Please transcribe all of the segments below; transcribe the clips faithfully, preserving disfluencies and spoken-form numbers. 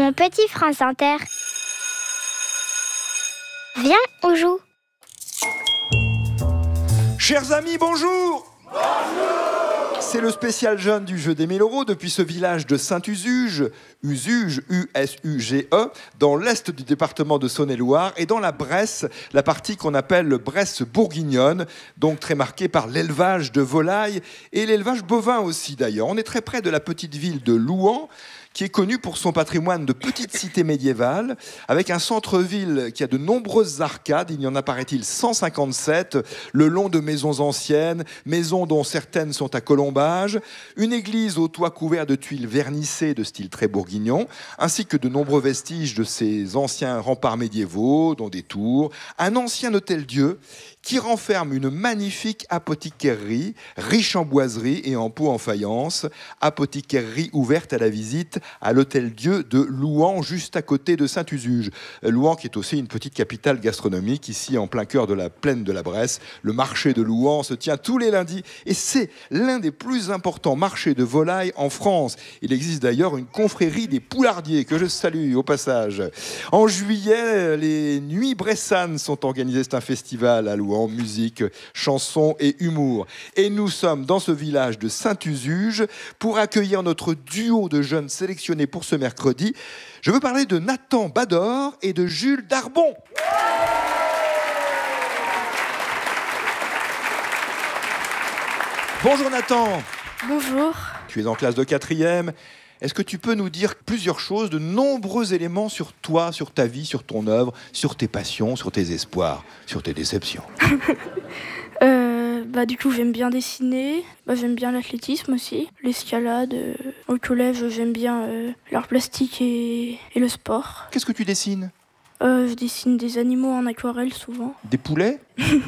Mon petit France Inter. Viens, on joue. Chers amis, bonjour. Bonjour. C'est le spécial jeune du jeu des mille euros depuis ce village de Saint-Usuge, Usuge, U S U G E, dans l'est du département de Saône-et-Loire et dans la Bresse, la partie qu'on appelle Bresse bourguignonne, donc très marquée par l'élevage de volailles et l'élevage bovin aussi d'ailleurs. On est très près de la petite ville de Louhans, qui est connu pour son patrimoine de petites cités médiévales, avec un centre-ville qui a de nombreuses arcades. Il y en a, paraît-il, cent cinquante-sept, le long de maisons anciennes, maisons dont certaines sont à colombage, une église au toit couvert de tuiles vernissées de style très bourguignon, ainsi que de nombreux vestiges de ces anciens remparts médiévaux, dont des tours, un ancien hôtel-dieu qui renferme une magnifique apothicaire-rie, riche en boiseries et en pots en faïence, apothicaire-rie ouverte à la visite à l'hôtel-dieu de Louhans, juste à côté de Saint-Usuge. Louhans qui est aussi une petite capitale gastronomique, ici en plein cœur de la plaine de la Bresse. Le marché de Louhans se tient tous les lundis et c'est l'un des plus importants marchés de volailles en France. Il existe d'ailleurs une confrérie des poulardiers que je salue au passage. En juillet, les Nuits bressanes sont organisées, c'est un festival à Louhans, en musique, chansons et humour. Et nous sommes dans ce village de Saint-Usuge pour accueillir notre duo de jeunes sélectionnés pour ce mercredi. Je veux parler de Nathan Bador et de Jules Darbon. Bonjour Nathan. Bonjour. Tu es en classe de quatrième. Est-ce que tu peux nous dire plusieurs choses, de nombreux éléments sur toi, sur ta vie, sur ton œuvre, sur tes passions, sur tes espoirs, sur tes déceptions? euh, bah, Du coup, j'aime bien dessiner, bah, j'aime bien l'athlétisme aussi, l'escalade. Euh, au collège, j'aime bien euh, l'art plastique et, et le sport. Qu'est-ce que tu dessines? euh, Je dessine des animaux en aquarelle souvent. Des poulets?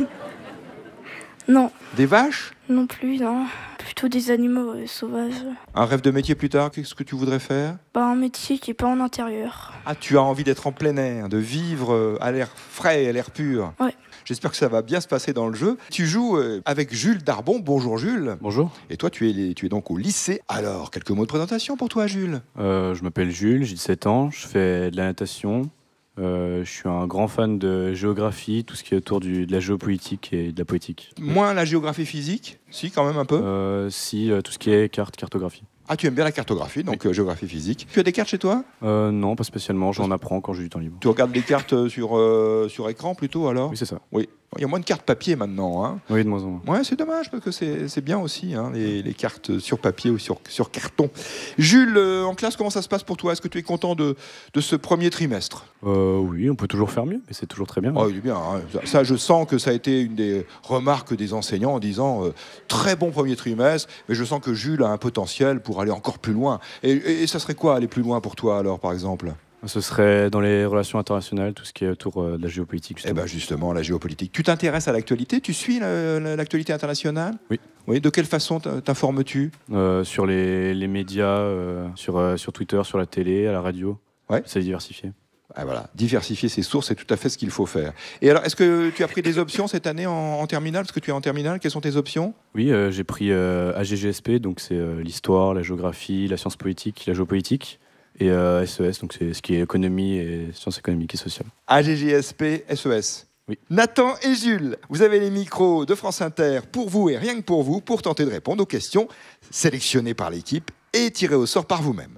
Non. Des vaches? Non plus, non. Plutôt des animaux euh, sauvages. Un rêve de métier plus tard, qu'est-ce que tu voudrais faire? Bah, un métier qui n'est pas en intérieur. Ah, tu as envie d'être en plein air, de vivre à l'air frais, à l'air pur. Ouais. J'espère que ça va bien se passer dans le jeu. Tu joues avec Jules Darbon. Bonjour Jules. Bonjour. Et toi, tu es, tu es donc au lycée. Alors, quelques mots de présentation pour toi, Jules. Euh, je m'appelle Jules, j'ai dix-sept ans, je fais de la natation. Euh, je suis un grand fan de géographie, tout ce qui est autour du, de la géopolitique et de la poétique. Moins la géographie physique, si, quand même un peu. Euh, si, euh, tout ce qui est carte, cartographie. Ah, tu aimes bien la cartographie, donc oui. euh, géographie physique. Tu as des cartes chez toi? euh, Non, pas spécialement, j'en apprends quand j'ai du temps libre. Tu regardes les cartes sur, euh, sur écran plutôt, alors? Oui, c'est ça. Oui. Il y a moins de cartes papier maintenant. Hein. Oui, de moins en moins. Ouais, c'est dommage, parce que c'est, c'est bien aussi, hein, les, les cartes sur papier ou sur, sur carton. Jules, euh, en classe, comment ça se passe pour toi? Est-ce que tu es content de, de ce premier trimestre? euh, Oui, on peut toujours faire mieux, mais c'est toujours très bien. Oh, il est bien. Hein. Ça, ça, je sens que ça a été une des remarques des enseignants en disant euh, très bon premier trimestre, mais je sens que Jules a un potentiel pour aller encore plus loin. Et, et, et ça serait quoi aller plus loin pour toi, alors, par exemple? Ce serait dans les relations internationales, tout ce qui est autour euh, de la géopolitique. Eh bien justement, la géopolitique. Tu t'intéresses à l'actualité? Tu suis la, la, l'actualité internationale? Oui. Oui. De quelle façon t'informes-tu? euh, Sur les, les médias, euh, sur, euh, sur Twitter, sur la télé, à la radio. Ouais. C'est diversifié. Ah, voilà. Diversifier ses sources, c'est tout à fait ce qu'il faut faire. Et alors, est-ce que tu as pris des options cette année en, en terminale? Parce que tu es en terminale, quelles sont tes options? Oui, euh, j'ai pris euh, A G G S P, donc c'est euh, l'histoire, la géographie, la science politique, la géopolitique. Et euh, S E S, donc c'est ce qui est économie et sciences économiques et sociales. A G G S P, S E S. Oui. Nathan et Jules, vous avez les micros de France Inter pour vous et rien que pour vous, pour tenter de répondre aux questions sélectionnées par l'équipe et tirées au sort par vous-même.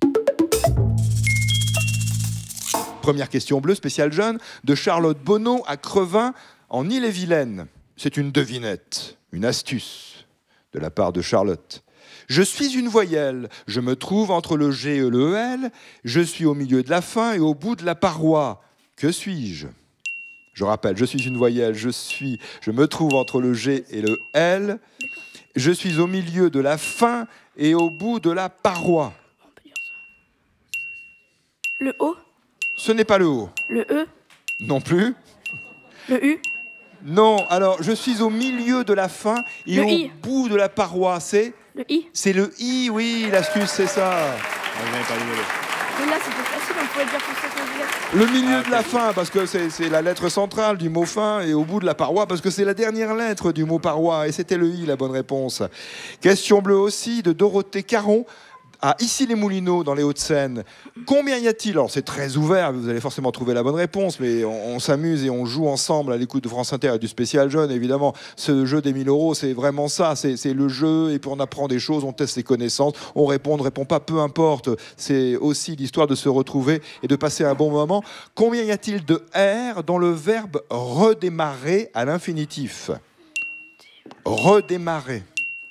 Première question bleue, spéciale jeune, de Charlotte Bonneau à Crevin, en Ille-et-Vilaine. C'est une devinette, une astuce de la part de Charlotte. Je suis une voyelle, je me trouve entre le G et le L, je suis au milieu de la fin et au bout de la paroi. Que suis-je? Je rappelle, je suis une voyelle, je suis, je me trouve entre le G et le L, je suis au milieu de la fin et au bout de la paroi. On peut dire ça. Le O? Ce n'est pas le O. Le E? Non plus. Le U? Non, alors je suis au milieu de la fin et Le au I. bout de la paroi, c'est... Le I? C'est le I, oui, l'astuce, c'est ça. Mais là, c'était facile, on pouvait dire pour ça qu'on voulait. Le milieu de la fin, parce que c'est, c'est la lettre centrale du mot fin, et au bout de la paroi, parce que c'est la dernière lettre du mot paroi, et c'était le I, la bonne réponse. Question bleue aussi, de Dorothée Caron, À Issy-les-Moulineaux, dans les Hauts-de-Seine, combien y a-t-il? Alors c'est très ouvert, vous allez forcément trouver la bonne réponse, mais on, on s'amuse et on joue ensemble à l'écoute de France Inter et du spécial jeune. Évidemment, ce jeu des mille euros, c'est vraiment ça, c'est c'est le jeu, et puis on apprend des choses, on teste ses connaissances, on répond, on ne répond pas, peu importe. C'est aussi l'histoire de se retrouver et de passer un bon moment. Combien y a-t-il de R dans le verbe redémarrer à l'infinitif? Redémarrer.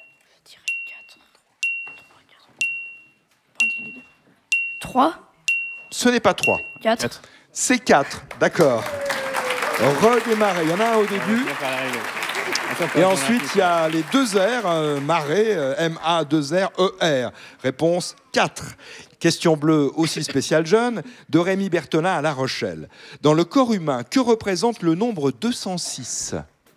trois. Ce n'est pas trois. quatre. C'est quatre, d'accord. Redémarrer, il y en a un au début. Et ensuite, il y a les deux R, euh, marrer, euh, M A deux R E R. Réponse quatre. Question bleue, aussi spéciale jeune, de Rémi Berthelin à La Rochelle. Dans le corps humain, que représente le nombre deux cent six?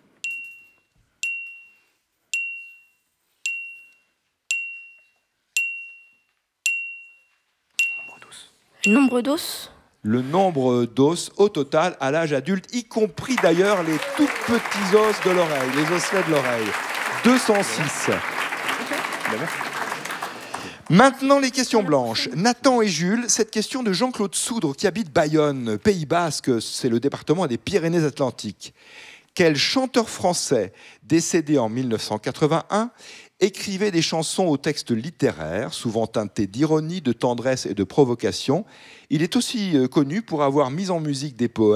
Le nombre d'os. Le nombre d'os au total à l'âge adulte, y compris d'ailleurs les tout petits os de l'oreille, les osselets de l'oreille. deux cent six. Maintenant, les questions blanches. Nathan et Jules, cette question de Jean-Claude Soudre qui habite Bayonne, Pays Basque, c'est le département des Pyrénées-Atlantiques. Quel chanteur français, décédé en mille neuf cent quatre-vingt-un, écrivait des chansons au texte littéraire, souvent teintés d'ironie, de tendresse et de provocation? Il est aussi connu pour avoir mis en musique des poèmes